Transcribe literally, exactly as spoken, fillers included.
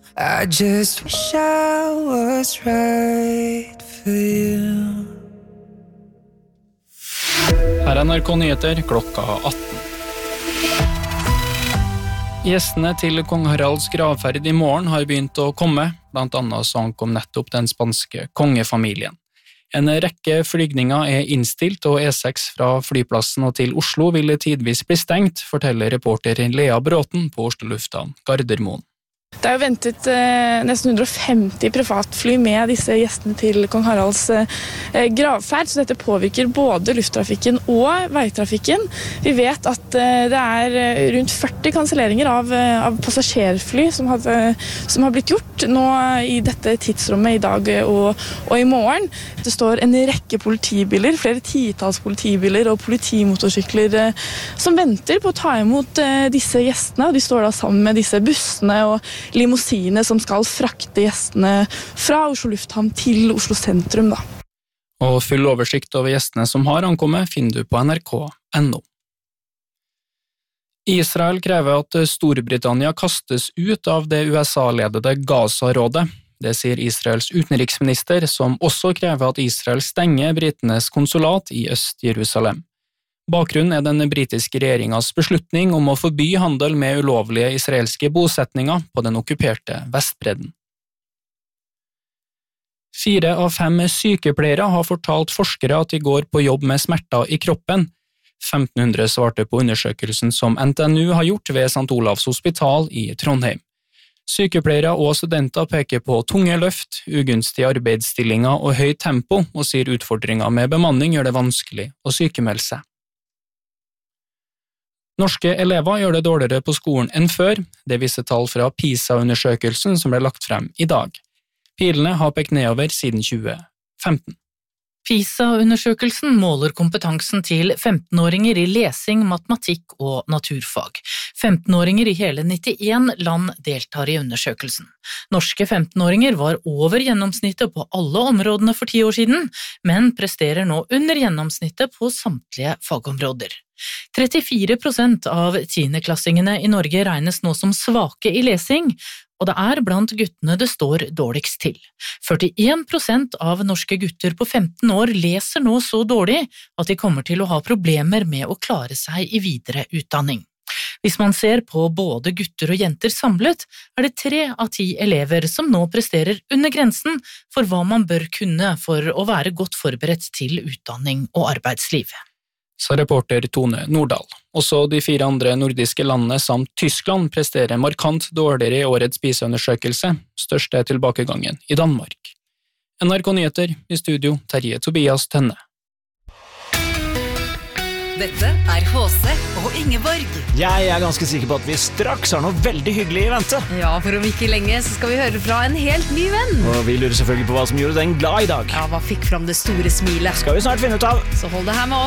I just wish I was right for you. Her er N R K Nyheter klokka atten. Gjestene til kong Haralds gravferd i morgen har begynt å komme, blant annet så ankom nettopp den spanske kongefamilien. En rekke flygninger er innstilt, og E seks fra flyplassen og til Oslo vil tidvis bli stengt, forteller reporter Lea Bråten på Oslo Lufthavn Gardermoen. Det er jo ventet eh, nesten hundre og femti privatfly med disse gjestene til kong Haralds eh, gravferd, så dette påvirker både lufttrafikken og veitrafikken. Vi vet at eh, det er rundt førti kanselleringer av, av passasjerfly som, hadde, som har blitt gjort nå i dette tidsrommet i dag og, og i morgen. Det står en rekke politibiler, flere titalls politibiler og politimotorsykler eh, som venter på å ta imot eh, disse gjestene, og de står da sammen med disse bussene og limousine som skal frakte gjestene fra Oslo Lufthavn til Oslo sentrum. Da. Og full oversikt over gjestene som har ankommet finner du på N R K punktum N O. Israel krever at Storbritannia kastes ut av det U S A-ledede Gaza-rådet. Det sier Israels utenriksminister, som også krever at Israel stenger britenes konsulat i Øst-Jerusalem. Bakgrunnen er den britiske regjeringens beslutning om å forby handel med ulovlige israelske bosetninger på den okkuperte Vestbredden. Fire av fem sykepleiere har fortalt forskere at de går på jobb med smerter i kroppen. femten hundre svarte på undersøkelsen som N T N U har gjort ved Sankt Olavs hospital i Trondheim. Sykepleiere og studenter peker på tunge løft, ugunstige arbeidsstillinger og høyt tempo, og sier utfordringer med bemanning gjør det vanskelig å sykemelde seg. Norske elever gjør det dårligere på skolen enn før, det viser tall fra PISA-undersøkelsen som ble lagt frem i dag. Pilene har pekt nedover siden tjue femten. PISA-undersøkelsen måler kompetansen til femtenåringer i lesing, matematikk og naturfag. femtenåringer i hele nittien land deltar i undersøkelsen. Norske femtenåringer var over gjennomsnittet på alle områdene for ti år siden, men presterer nå under gjennomsnittet på samtlige fagområder. trettifire prosent av tiendeklassingene i Norge regnes nå som svake i lesing, og det er blant guttene det står dårligst til. førtien prosent av norske gutter på femten år leser nå så dårlig at de kommer til å ha problemer med å klare seg i videre utdanning. Hvis man ser på både gutter og jenter samlet, er det tre av ti elever som nå presterer under grensen for hva man bør kunne for å være godt forberedt til utdanning og arbeidsliv. Sa reporter Tone Nordahl. Også de fire andre nordiske landene samt Tyskland presterer markant dårligere i årets PISA-undersøkelse, størst er tilbakegangen i Danmark. N R K Nyheter i studio, Terje Tobias Tønne. Dette er H C og Ingeborg. Jeg er ganske sikker på at vi straks har noe veldig hyggelig i vente. Ja, for om ikke lenge så skal vi høre fra en helt ny venn. Og vi lurer selvfølgelig på hva som gjorde den glad i dag. Ja, hva fikk fram det store smilet? Skal vi snart finne ut av. Så hold det her med oss.